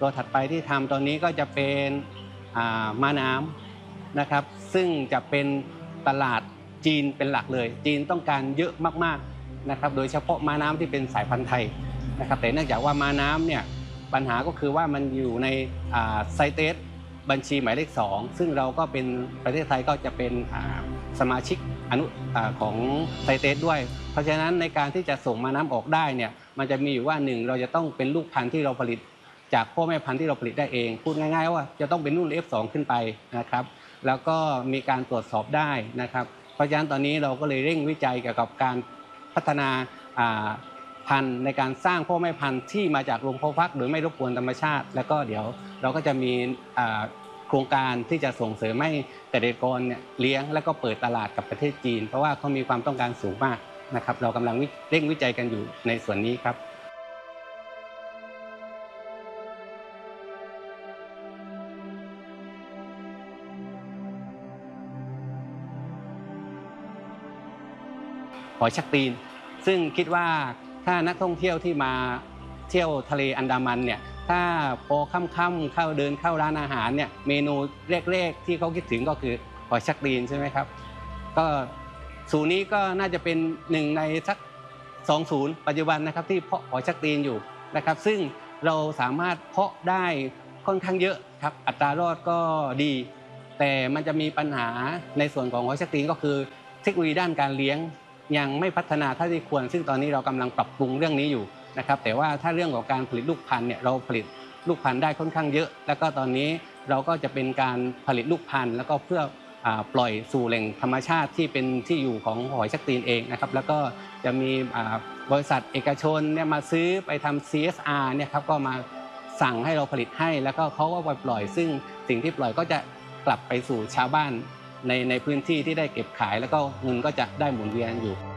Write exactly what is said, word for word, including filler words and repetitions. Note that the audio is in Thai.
ตัวถัดไปที่ทำตอนนี้ก็จะเป็นม้าน้ำนะครับซึ่งจะเป็นตลาดจีนเป็นหลักเลยจีนต้องการเยอะมากๆนะครับโดยเฉพาะม้าน้ำที่เป็นสายพันธุ์ไทยนะครับแต่เนื่องจากว่าม้าน้ำเนี่ยปัญหาก็คือว่ามันอยู่ในไซเตสบัญชีหมายเลขสองซึ่งเราก็เป็นประเทศไทยก็จะเป็นสมาชิกอนุของไซเตสด้วยเพราะฉะนั้นในการที่จะส่งม้าน้ำออกได้เนี่ยมันจะมีอยู่ว่าหนึ่งเราจะต้องเป็นลูกพันธุ์ที่เราผลิตจากพ่อแม่พันธุ์ที่เราผลิตได้เองพูดง่ายๆว่าจะต้องเป็นรุ่น เอฟ สอง ขึ้นไปนะครับแล้วก็มีการตรวจสอบได้นะครับเพราะฉะนั้นตอนนี้เราก็เลยเร่งวิจัยเกี่ยวกับการพัฒนาพันธุ์ในการสร้างพ่อแม่พันธุ์ที่มาจากโรงเพาะพักโดยไม่รบกวนธรรมชาติแล้วก็เดี๋ยวเราก็จะมีโครงการที่จะส่งเสริมให้เกษตรกรเนี่ยเลี้ยงและก็เปิดตลาดกับประเทศจีนเพราะว่าเขามีความต้องการสูงมากนะครับเรากำลังเร่งวิจัยกันอยู่ในส่วนนี้ครับหอยชักตีนซึ่งคิดว่าถ้านักท่องเที่ยวที่มาเที่ยวทะเลอันดามันเนี่ยถ้าพอค่ำๆเข้าเดินเข้าร้านอาหารเนี่ยเมนูแรกๆที่เขาคิดถึงก็คือหอยชักตีนใช่ไหมครับก็ศูนย์นี้ก็น่าจะเป็นหนึ่งในสักสองศูนย์ปัจจุบันนะครับที่เพาะหอยชักตีนอยู่นะครับซึ่งเราสามารถเพาะได้ค่อนข้างเยอะครับอัตรารอดก็ดีแต่มันจะมีปัญหาในส่วนของหอยชักตีนก็คือเทคโนโลยีด้านการเลี้ยงยังไม่พัฒนาเท่าที่ควรซึ่งตอนนี้เรากำลังปรับปรุงเรื่องนี้อยู่นะครับแต่ว่าถ้าเรื่องของการผลิตลูกพันธุ์เนี่ยเราผลิตลูกพันธุ์ได้ค่อนข้างเยอะแล้วก็ตอนนี้เราก็จะเป็นการผลิตลูกพันธุ์แล้วก็เพื่อปล่อยสู่แหล่งธรรมชาติที่เป็นที่อยู่ของหอยชักตีนเองนะครับแล้วก็จะมีบริษัทเอกชนเนี่ยมาซื้อไปทำ ซี เอส อาร์ เนี่ยครับก็มาสั่งให้เราผลิตให้แล้วก็เขาก็ไปปล่อยซึ่งสิ่งที่ปล่อยก็จะกลับไปสู่ชาวบ้านในในพื้นที่ที่ได้เก็บขายแล้วก็เงินก็จะได้หมุนเวียนอยู่